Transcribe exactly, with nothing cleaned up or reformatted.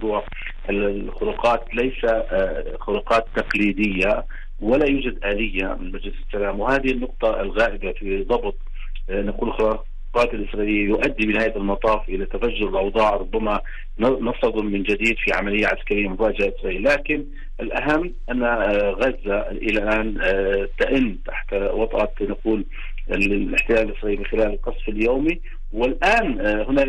الموضوع الخروقات ليس خروقات تقليدية ولا يوجد آلية من مجلس السلام، وهذه النقطة الغائبة في ضبط نقول الخروقات الإسرائيلية يؤدي بنهاية المطاف إلى تفجر الأوضاع، ربما نصطدم من جديد في عملية عسكرية مفاجئة إسرائيل. لكن الأهم أن غزة إلى الآن تئن تحت وطأة نقول الاحتلال الإسرائيلي من خلال القصف اليومي، والآن هناك